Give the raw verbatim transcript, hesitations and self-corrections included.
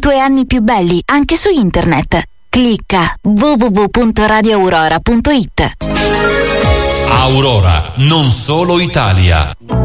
tuoi anni più belli anche su internet. Clicca w w w punto radio aurora punto it. Aurora, non solo Italia.